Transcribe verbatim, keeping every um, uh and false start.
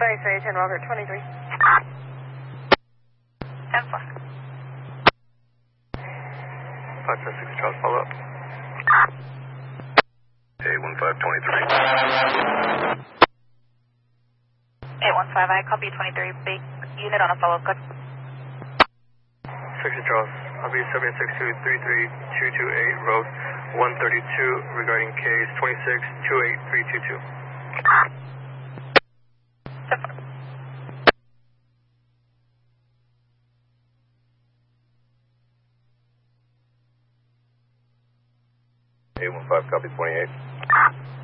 Thanks, Agent Robert, twenty-three. ten four. five five six Charles, follow up. eight one five twenty-three. eight one five, I copy twenty-three. Big unit on a follow-up code. six Charles, I'll be seven six two three three two two eight, road one thirty-two, regarding case twenty-six two eight three two two. ten four. eight one five, copy twenty-eight.